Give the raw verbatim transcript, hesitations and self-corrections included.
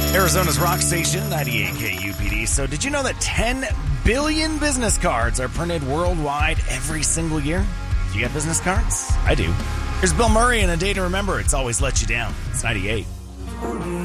Arizona's rock station, ninety-eight K U P D. So did you know that ten billion business cards are printed worldwide every single year? Do you get business cards? I do. Here's Bill Murray and A Day to Remember. It's Always Let You Down. It's ninety-eight.